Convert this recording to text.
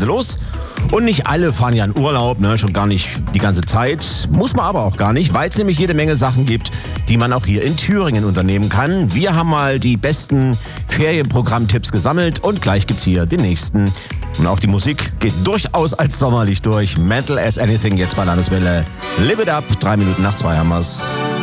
sie los. Und nicht alle fahren ja in Urlaub, ne? Schon gar nicht die ganze Zeit. Muss man aber auch gar nicht, weil es nämlich jede Menge Sachen gibt, die man auch hier in Thüringen unternehmen kann. Wir haben mal die besten Ferienprogrammtipps gesammelt und gleich gibt's hier den nächsten. Und auch die Musik geht durchaus als sommerlich durch. Mental as Anything jetzt bei Landeswelle. Live it up, 3 Minuten nach 2 haben wir's.